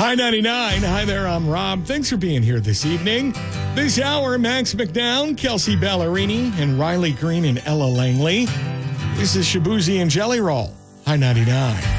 Hi 99. Hi there, I'm Rob. Thanks for being here this evening. This hour, Max McDowell, Kelsey Ballerini, and Riley Green and Ella Langley. This is Shabuzi and Jelly Roll. Hi 99.